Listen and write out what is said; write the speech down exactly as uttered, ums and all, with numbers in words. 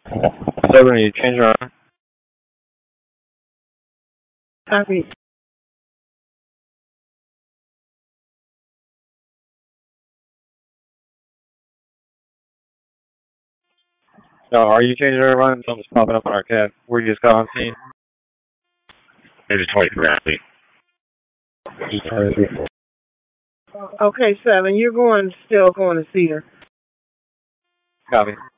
Seven, you change around? Copy. No, are you changing around? Something's popping up on our cat. Where you just got on scene? Maybe twenty-three, actually. Okay, seven. You're going still going to Cedar. Copy.